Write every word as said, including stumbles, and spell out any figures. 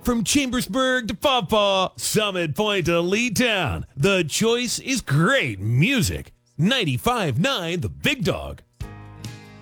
From Chambersburg to Pawpaw, Summit Point to Lee Town, the choice is great music. ninety-five point nine The Big Dog.